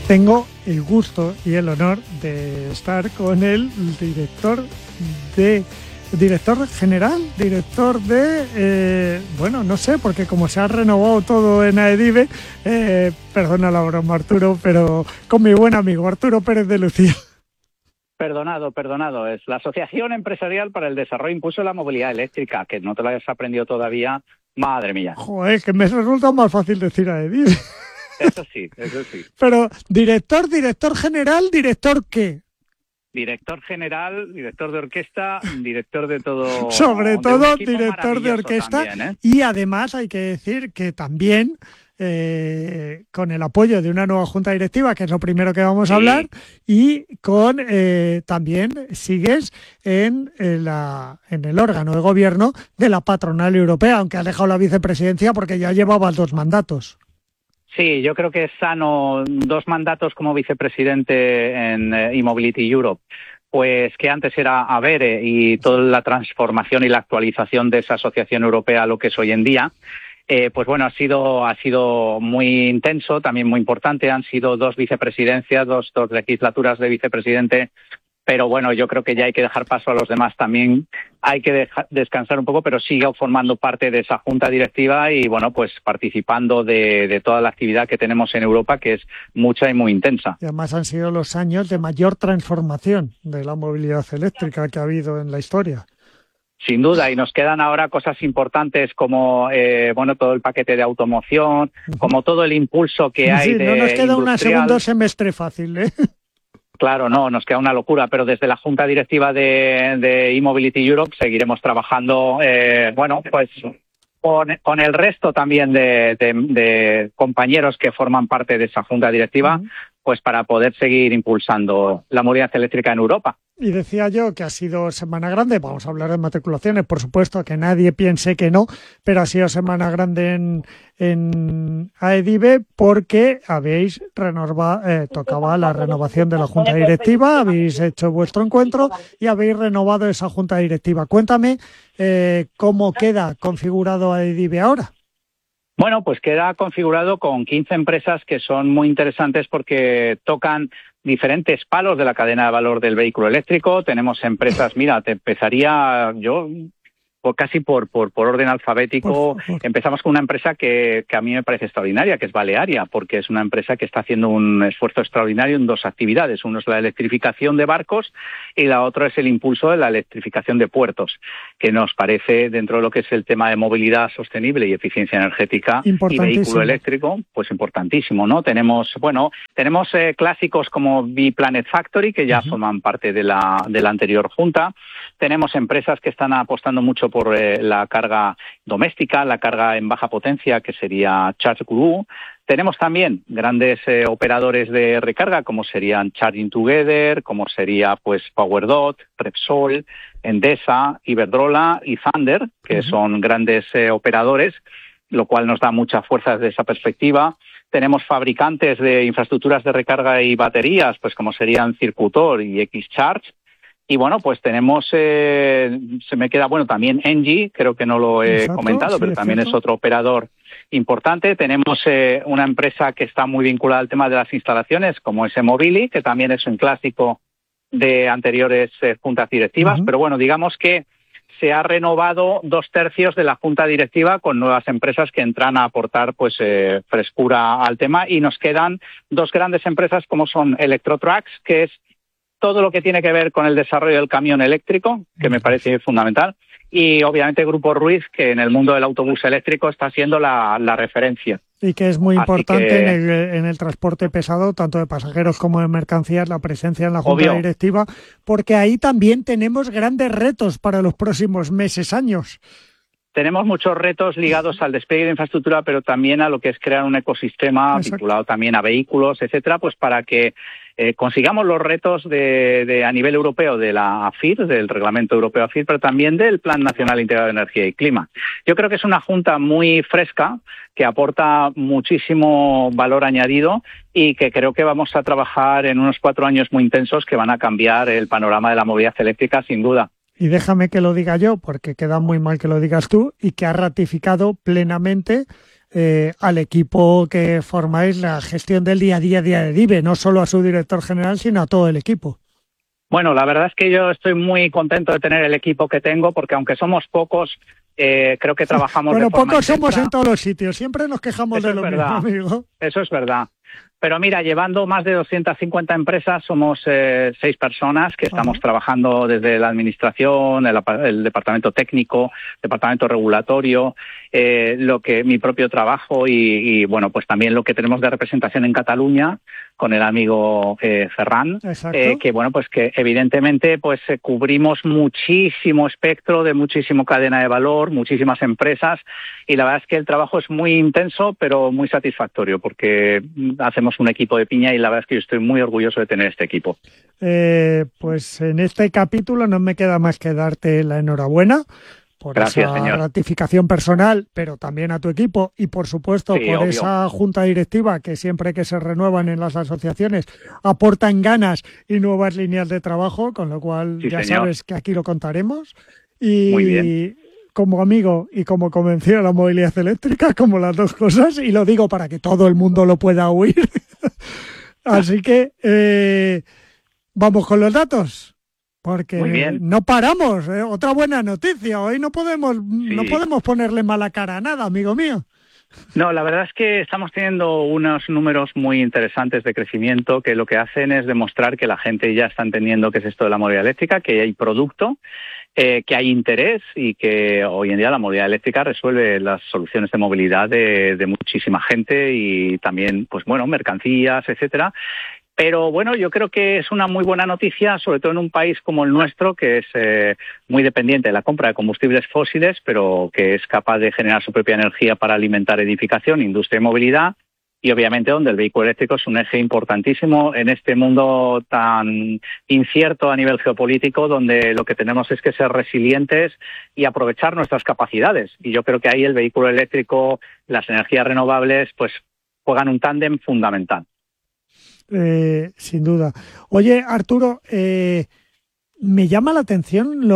tengo el gusto y el honor de estar con el director general, bueno, no sé, porque como se ha renovado todo en AEDIVE, perdona la broma, Arturo, pero con mi buen amigo Arturo Pérez de Lucía. Perdonado. Es la Asociación Empresarial para el Desarrollo e Impulso de la Movilidad Eléctrica, que no te lo hayas aprendido todavía. Madre mía. Joder, que me resulta más fácil decir AEDIVE. Eso sí. Pero, director general, ¿director qué? Director general, director de orquesta, director de todo. Sobre todo, director de orquesta. También, Y además hay que decir que también, con el apoyo de una nueva junta directiva, que es lo primero que vamos a hablar, y con también sigues en el órgano de gobierno de la patronal europea, aunque has dejado la vicepresidencia porque ya llevabas 2 mandatos. Sí, yo creo que es sano 2 mandatos como vicepresidente en eMobility Europe, pues que antes era AVERE y toda la transformación y la actualización de esa asociación europea a lo que es hoy en día. Pues bueno, ha sido muy intenso, también muy importante. Han sido 2 vicepresidencias, dos legislaturas de vicepresidente. Pero bueno, yo creo que ya hay que dejar paso a los demás también. Hay que descansar un poco, pero sigo formando parte de esa junta directiva y bueno, pues participando de toda la actividad que tenemos en Europa, que es mucha y muy intensa. Y además han sido los años de mayor transformación de la movilidad eléctrica que ha habido en la historia. Sin duda, y nos quedan ahora cosas importantes como todo el paquete de automoción, como todo el impulso que hay de no nos queda un industrial. segundo semestre fácil, ¿eh? Claro, no, nos queda una locura, pero desde la Junta Directiva de eMobility Europe seguiremos trabajando, pues con el resto también de compañeros que forman parte de esa Junta Directiva, pues para poder seguir impulsando la movilidad eléctrica en Europa. Y decía yo que ha sido semana grande, vamos a hablar de matriculaciones, por supuesto, que nadie piense que no, pero ha sido semana grande en AEDIVE porque habéis tocaba la renovación de la Junta Directiva, habéis hecho vuestro encuentro y habéis renovado esa Junta Directiva. Cuéntame cómo queda configurado AEDIVE ahora. Bueno, pues queda configurado con 15 empresas que son muy interesantes porque tocan diferentes palos de la cadena de valor del vehículo eléctrico. Tenemos empresas, mira, te empezaría yo casi por orden alfabético. Empezamos con una empresa que a mí me parece extraordinaria, que es Balearia, porque es una empresa que está haciendo un esfuerzo extraordinario en 2 actividades. Uno es la electrificación de barcos y la otra es el impulso de la electrificación de puertos, que nos parece, dentro de lo que es el tema de movilidad sostenible y eficiencia energética y vehículo eléctrico, pues importantísimo, ¿no? Tenemos clásicos como B-Planet Factory, que ya forman parte de la anterior junta. Tenemos empresas que están apostando mucho por la carga doméstica, la carga en baja potencia, que sería ChargeGuru. Tenemos también grandes operadores de recarga, como serían Charging Together, como sería pues PowerDot, Repsol, Endesa, Iberdrola y Thunder, que son grandes operadores, lo cual nos da mucha fuerza desde esa perspectiva. Tenemos fabricantes de infraestructuras de recarga y baterías, pues como serían Circutor y XCharge. Y bueno, pues tenemos, se me queda, también Engie, creo que no lo he comentado, pero también es otro operador importante. Tenemos una empresa que está muy vinculada al tema de las instalaciones, como es eMobility, que también es un clásico de anteriores juntas directivas. Pero bueno, digamos que se ha renovado 2/3 de la junta directiva con nuevas empresas que entran a aportar pues frescura al tema, y nos quedan 2 grandes empresas como son Electrotracks, que es todo lo que tiene que ver con el desarrollo del camión eléctrico, que me parece fundamental, y obviamente Grupo Ruiz, que en el mundo del autobús eléctrico está siendo la referencia. Y que es muy importante en el transporte pesado, tanto de pasajeros como de mercancías, la presencia en la Junta Directiva, porque ahí también tenemos grandes retos para los próximos meses, años. Tenemos muchos retos ligados al despliegue de infraestructura, pero también a lo que es crear un ecosistema vinculado también a vehículos, etcétera, pues para que consigamos los retos a nivel europeo de la AFIR, del Reglamento Europeo AFIR, pero también del Plan Nacional Integrado de Energía y Clima. Yo creo que es una junta muy fresca, que aporta muchísimo valor añadido y que creo que vamos a trabajar en unos 4 años muy intensos que van a cambiar el panorama de la movilidad eléctrica, sin duda. Y déjame que lo diga yo, porque queda muy mal que lo digas tú, y que ha ratificado plenamente al equipo que formáis la gestión del día a día de EDIVE, no solo a su director general, sino a todo el equipo. Bueno, la verdad es que yo estoy muy contento de tener el equipo que tengo, porque aunque somos pocos, creo que trabajamos bueno, de forma pocos intensa. somos en todos los sitios, siempre nos quejamos Eso de es lo verdad. mismo, amigo. Eso es verdad. Pero mira, llevando más de 250 empresas, somos 6 personas que estamos trabajando desde la administración, el departamento técnico, departamento regulatorio, lo que mi propio trabajo y bueno, pues también lo que tenemos de representación en Cataluña con el amigo Ferran, que bueno, pues que evidentemente pues cubrimos muchísimo espectro de muchísimo cadena de valor, muchísimas empresas, y la verdad es que el trabajo es muy intenso pero muy satisfactorio porque hacemos un equipo de piña y la verdad es que yo estoy muy orgulloso de tener este equipo. Pues en este capítulo no me queda más que darte la enhorabuena por esa ratificación personal, pero también a tu equipo y, por supuesto, por obvio, esa junta directiva que siempre que se renuevan en las asociaciones aportan ganas y nuevas líneas de trabajo, con lo cual ya sabes que aquí lo contaremos. Y muy bien. Como amigo y como convencido de la movilidad eléctrica, como las dos cosas, y lo digo para que todo el mundo lo pueda oír. Así que vamos con los datos. Porque no paramos, otra buena noticia. Hoy no podemos ponerle mala cara a nada, amigo mío. No, la verdad es que estamos teniendo unos números muy interesantes de crecimiento que lo que hacen es demostrar que la gente ya está entendiendo qué es esto de la movilidad eléctrica, que hay producto, que hay interés y que hoy en día la movilidad eléctrica resuelve las soluciones de movilidad de muchísima gente y también, pues bueno, mercancías, etcétera. Pero bueno, yo creo que es una muy buena noticia, sobre todo en un país como el nuestro, que es muy dependiente de la compra de combustibles fósiles, pero que es capaz de generar su propia energía para alimentar edificación, industria y movilidad, y obviamente donde el vehículo eléctrico es un eje importantísimo en este mundo tan incierto a nivel geopolítico, donde lo que tenemos es que ser resilientes y aprovechar nuestras capacidades. Y yo creo que ahí el vehículo eléctrico, las energías renovables, pues juegan un tándem fundamental. Sin duda. Oye, Arturo, me llama la atención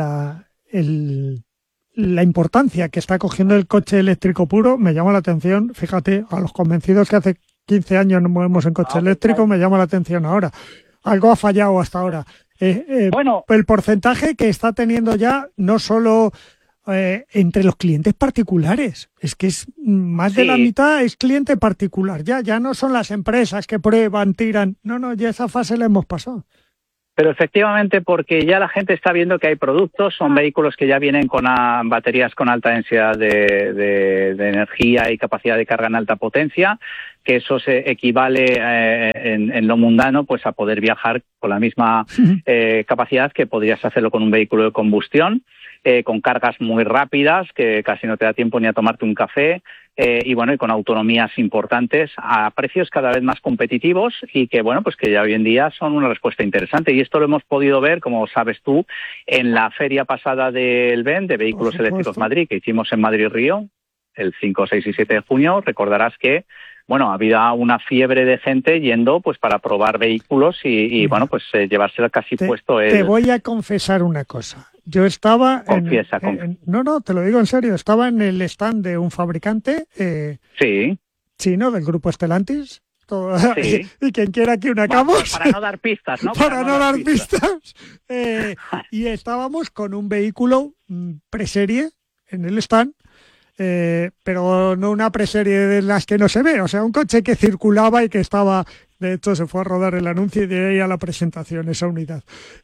la importancia que está cogiendo el coche eléctrico puro. Me llama la atención, fíjate, a los convencidos que hace 15 años nos movemos en coche eléctrico, me llama la atención ahora. Algo ha fallado hasta ahora. Bueno, el porcentaje que está teniendo ya, no solo entre los clientes particulares, es que es más de la mitad es cliente particular, ya no son las empresas que prueban, tiran, no, ya esa fase la hemos pasado. Pero efectivamente, porque ya la gente está viendo que hay productos, son vehículos que ya vienen con baterías con alta densidad de energía y capacidad de carga en alta potencia, que eso se equivale en lo mundano pues a poder viajar con la misma capacidad que podrías hacerlo con un vehículo de combustión, con cargas muy rápidas, que casi no te da tiempo ni a tomarte un café, y bueno, y con autonomías importantes a precios cada vez más competitivos y que bueno, pues que ya hoy en día son una respuesta interesante. Y esto lo hemos podido ver, como sabes tú, en la feria pasada del BEN, de Vehículos Eléctricos Madrid, que hicimos en Madrid-Río, el 5, 6 y 7 de junio. Recordarás que bueno, había una fiebre de gente yendo pues para probar vehículos y bueno, pues llevárselo casi puesto. Te voy a confesar una cosa. Yo estaba Confiesa. No, te lo digo en serio. Estaba en el stand de un fabricante chino del grupo Stellantis. Y quien quiera aquí una Camus. Para no dar pistas, ¿no? Para no dar pistas. Y estábamos con un vehículo preserie en el stand. Pero no una preserie de las que no se ve, o sea, un coche que circulaba y que estaba, de hecho se fue a rodar el anuncio y de ahí a la presentación, esa unidad.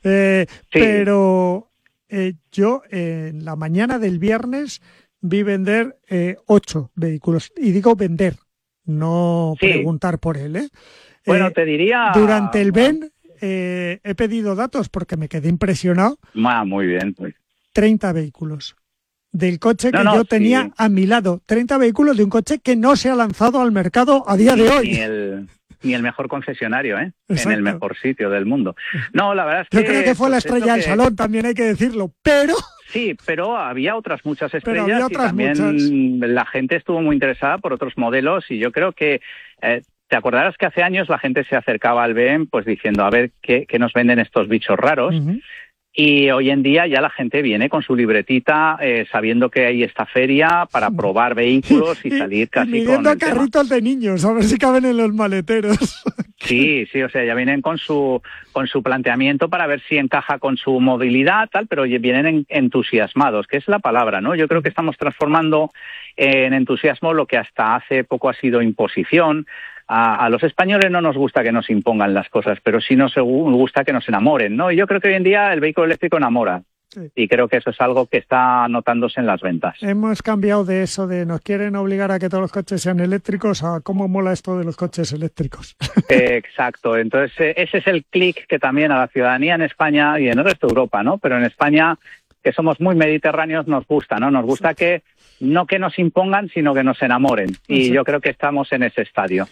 Pero yo en la mañana del viernes vi vender 8 vehículos, y digo vender, no preguntar por él. Bueno, te diría... Durante el BEN he pedido datos porque me quedé impresionado. Muy bien. 30 vehículos. Del coche que yo tenía a mi lado. 30 vehículos de un coche que no se ha lanzado al mercado a día de hoy. Ni el mejor concesionario, en el mejor sitio del mundo. No, la verdad es que... Yo creo que fue la estrella del salón, también hay que decirlo, pero... Sí, pero había otras muchas estrellas y también la gente estuvo muy interesada por otros modelos y yo creo que... te acordarás que hace años la gente se acercaba al BEM pues diciendo a ver qué nos venden estos bichos raros. Y hoy en día ya la gente viene con su libretita sabiendo que hay esta feria para probar vehículos y salir casi midiendo con el carritos de niños, a ver si caben en los maleteros. Sí, o sea, ya vienen con su planteamiento para ver si encaja con su movilidad, tal, pero vienen entusiasmados, que es la palabra, ¿no? Yo creo que estamos transformando en entusiasmo lo que hasta hace poco ha sido imposición. A los españoles no nos gusta que nos impongan las cosas, pero sí nos gusta que nos enamoren, ¿no? Y yo creo que hoy en día el vehículo eléctrico enamora. Sí. Y creo que eso es algo que está notándose en las ventas. Hemos cambiado de eso de nos quieren obligar a que todos los coches sean eléctricos a cómo mola esto de los coches eléctricos. Exacto. Entonces, ese es el clic que también a la ciudadanía en España y en el resto de Europa, ¿no? Pero en España, que somos muy mediterráneos, nos gusta, ¿no? Nos gusta que no que nos impongan, sino que nos enamoren. Y yo creo que estamos en ese estadio.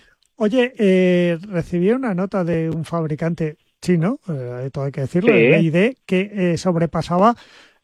Oye, recibí una nota de un fabricante chino, todo hay que decirlo, el BYD, que sobrepasaba.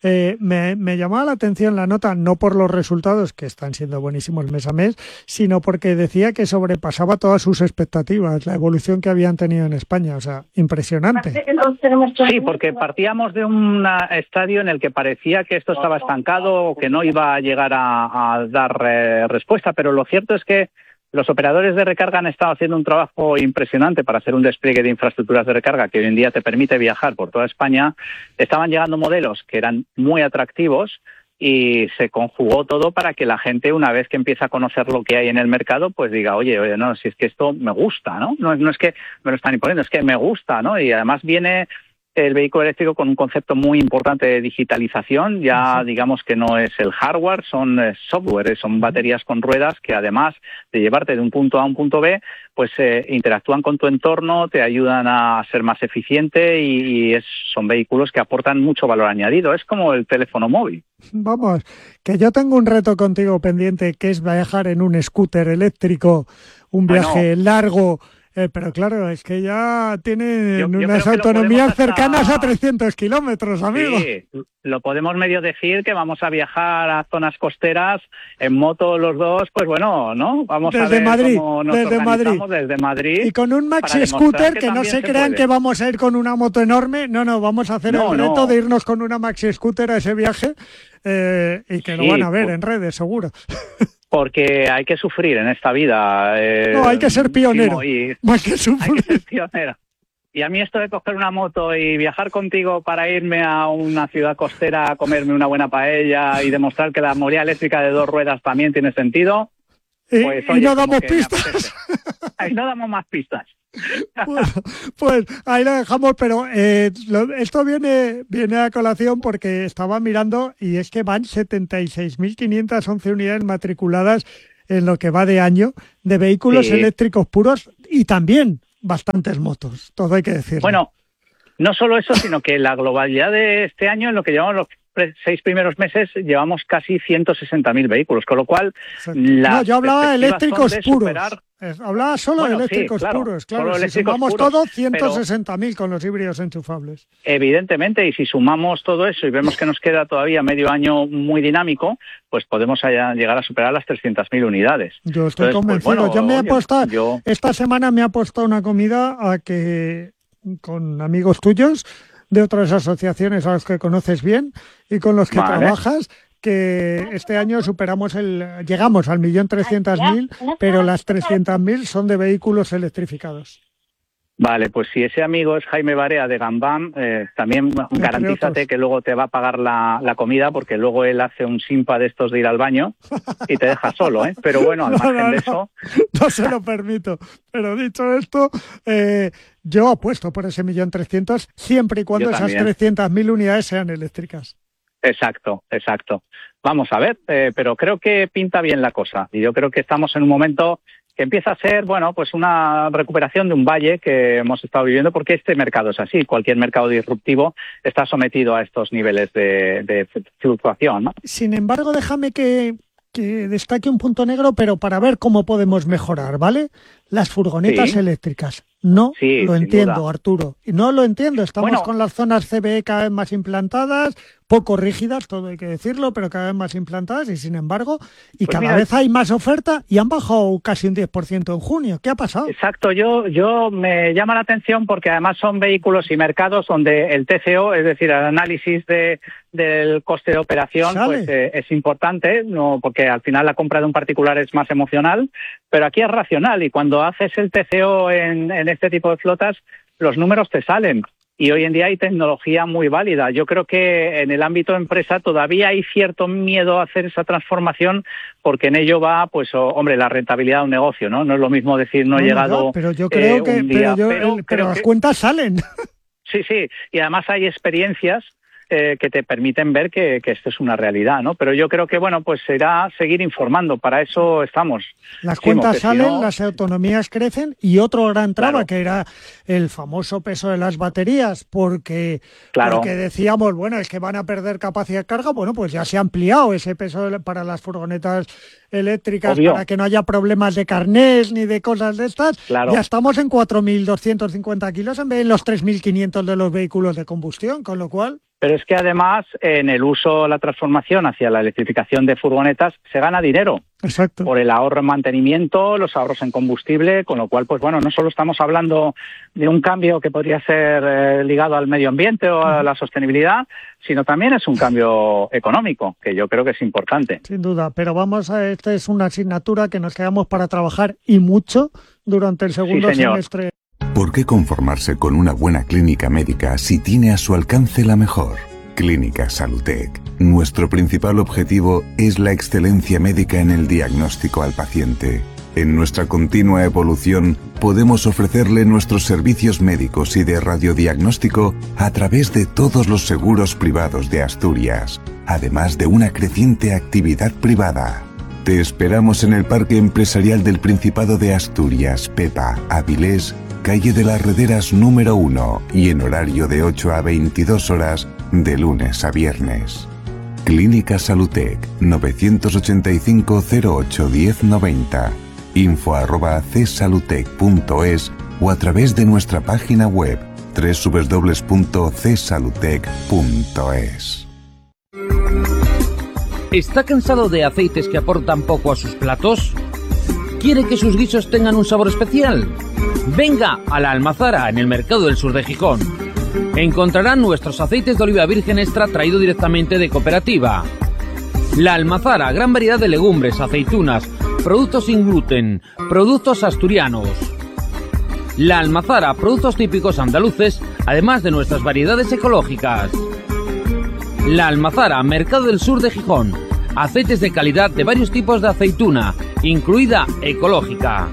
Me llamaba la atención la nota, no por los resultados, que están siendo buenísimos mes a mes, sino porque decía que sobrepasaba todas sus expectativas, la evolución que habían tenido en España. O sea, impresionante. Sí, porque partíamos de un estadio en el que parecía que esto estaba estancado, que no iba a llegar a dar respuesta, pero lo cierto es que los operadores de recarga han estado haciendo un trabajo impresionante para hacer un despliegue de infraestructuras de recarga que hoy en día te permite viajar por toda España. Estaban llegando modelos que eran muy atractivos y se conjugó todo para que la gente, una vez que empieza a conocer lo que hay en el mercado, pues diga, oye, no, si es que esto me gusta, ¿no? No es que me lo están imponiendo, es que me gusta, ¿no? Y además viene el vehículo eléctrico con un concepto muy importante de digitalización. Ya digamos que no es el hardware, son software, son baterías con ruedas que además de llevarte de un punto A a un punto B, pues interactúan con tu entorno, te ayudan a ser más eficiente y son vehículos que aportan mucho valor añadido. Es como el teléfono móvil. Vamos, que yo tengo un reto contigo pendiente, que es viajar en un scooter eléctrico, un viaje largo. Pero claro, es que ya tienen unas autonomías cercanas a 300 kilómetros, amigo. Sí, lo podemos medio decir que vamos a viajar a zonas costeras en moto los dos, pues bueno, ¿no? Vamos desde a ver Madrid, cómo nos organizamos desde Madrid. Y con un maxi scooter, que no se crean que vamos a ir con una moto enorme, no, vamos a hacer el reto de irnos con una maxi scooter a ese viaje y que lo van a ver en redes, seguro. Porque hay que sufrir en esta vida. No, hay que ser pionero. Más que sufrir. Hay que ser pionero. Y a mí esto de coger una moto y viajar contigo para irme a una ciudad costera a comerme una buena paella y demostrar que la movilidad eléctrica de 2 ruedas también tiene sentido, pues y no damos pistas. Ahí no damos más pistas. Bueno, pues ahí lo dejamos, pero esto viene a colación porque estaba mirando y es que van 76.511 unidades matriculadas en lo que va de año de vehículos eléctricos puros y también bastantes motos, todo hay que decirlo. Bueno, no solo eso, sino que la globalidad de este año, en lo que llevamos los 6 primeros meses, llevamos casi 160.000 vehículos, con lo cual yo hablaba de eléctricos puros. Hablaba solo de eléctricos claro, puros, claro. Si sumamos todo, 160.000 con los híbridos enchufables. Evidentemente, y si sumamos todo eso y vemos que nos queda todavía medio año muy dinámico, pues podemos llegar a superar las 300.000 unidades. Yo estoy convencido. Esta semana me he apostado una comida a que con amigos tuyos de otras asociaciones a los que conoces bien y con los que trabajas, que este año llegamos al 1.300.000, pero las 300.000 son de vehículos electrificados. Vale, pues si ese amigo es Jaime Barea de Gambam, también garantízate que luego te va a pagar la comida, porque luego él hace un simpa de estos de ir al baño y te deja solo, ¿eh? Pero bueno, al margen de eso... No se lo permito, pero dicho esto, yo apuesto por ese 1.300.000, siempre y cuando esas 300.000 unidades sean eléctricas. Exacto. Vamos a ver, pero creo que pinta bien la cosa y yo creo que estamos en un momento que empieza a ser, bueno, pues una recuperación de un valle que hemos estado viviendo, porque este mercado es así. Cualquier mercado disruptivo está sometido a estos niveles de fluctuación, ¿no? Sin embargo, déjame que destaque un punto negro, pero para ver cómo podemos mejorar, ¿vale? Las furgonetas eléctricas. No Sí, lo sin entiendo, duda. Arturo. Y no lo entiendo. Estamos Bueno, con las zonas CBE cada vez más implantadas, poco rígidas, todo hay que decirlo, pero cada vez más implantadas y sin embargo, y pues cada mira, vez hay más oferta y han bajado casi un 10% en junio. ¿Qué ha pasado? exacto, yo me llama la atención porque además son vehículos y mercados donde el TCO, es decir, el análisis del coste de operación, ¿Sale? pues es importante, no, porque al final la compra de un particular es más emocional, pero aquí es racional y cuando haces el TCO en este tipo de flotas, los números te salen. Y hoy en día hay tecnología muy válida. Yo creo que en el ámbito empresa todavía hay cierto miedo a hacer esa transformación porque en ello va, pues, hombre, la rentabilidad de un negocio, ¿no? No es lo mismo decir no he Bueno, llegado ya, pero yo creo que, un día, pero creo las que cuentas salen. sí, sí. Y además hay experiencias que te permiten ver que esto es una realidad, ¿no? Pero yo creo que, bueno, pues será seguir informando. Para eso estamos. Las Chimo, cuentas que si salen, no, las autonomías crecen y otro gran traba claro, que era el famoso peso de las baterías, porque claro. decíamos, bueno, es que van a perder capacidad de carga, bueno, pues ya se ha ampliado ese peso para las furgonetas eléctricas Obvio. para que no haya problemas de carnés ni de cosas de estas. Claro. Ya estamos en 4.250 kilos en vez de en los 3.500 de los vehículos de combustión, con lo cual... Pero es que además en el uso, la transformación hacia la electrificación de furgonetas se gana dinero Exacto. por el ahorro en mantenimiento, los ahorros en combustible, con lo cual, pues bueno, no solo estamos hablando de un cambio que podría ser ligado al medio ambiente o a la sostenibilidad, sino también es un cambio económico, que yo creo que es importante. Sin duda, pero esta es una asignatura que nos quedamos para trabajar y mucho durante el segundo semestre. ¿Por qué conformarse con una buena clínica médica si tiene a su alcance la mejor? Clínica Salutec. Nuestro principal objetivo es la excelencia médica en el diagnóstico al paciente. En nuestra continua evolución, podemos ofrecerle nuestros servicios médicos y de radiodiagnóstico a través de todos los seguros privados de Asturias, además de una creciente actividad privada. Te esperamos en el Parque Empresarial del Principado de Asturias, Pepa, Avilés, calle de las Rederas número 1 y en horario de 8 a 22 horas de lunes a viernes. Clínica Salutec 985 08 1090 info@csalutec.es o a través de nuestra página web www.csalutec.es. ¿Está cansado de aceites que aportan poco a sus platos? ¿Quiere que sus guisos tengan un sabor especial? Venga a la Almazara en el Mercado del Sur de Gijón. Encontrarán nuestros aceites de oliva virgen extra traído directamente de cooperativa. La Almazara, gran variedad de legumbres, aceitunas, productos sin gluten, productos asturianos. La Almazara, productos típicos andaluces, además de nuestras variedades ecológicas. La Almazara, Mercado del Sur de Gijón. Aceites de calidad de varios tipos de aceituna, incluida ecológica.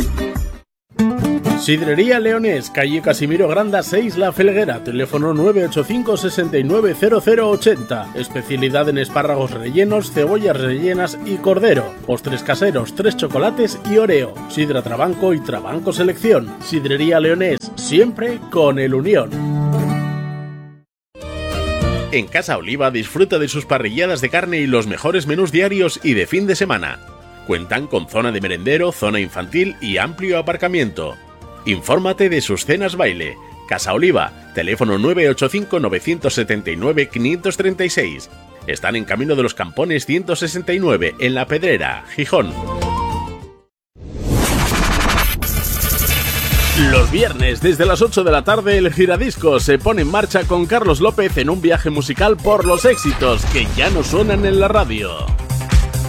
Sidrería Leonés, calle Casimiro Granda 6, La Felguera, teléfono 985 69 0080. Especialidad en espárragos rellenos, cebollas rellenas y cordero. Postres caseros, 3 chocolates y Oreo. Sidra Trabanco y Trabanco Selección. Sidrería Leonés, siempre con el Unión. En Casa Oliva disfruta de sus parrilladas de carne y los mejores menús diarios y de fin de semana. Cuentan con zona de merendero, zona infantil y amplio aparcamiento. Infórmate de sus cenas baile. Casa Oliva, teléfono 985 979 536. Están en Camino de los Campones 169, en La Pedrera, Gijón. Los viernes, desde las 8 de la tarde, el Giradiscos se pone en marcha con Carlos López en un viaje musical por los éxitos que ya no suenan en la radio.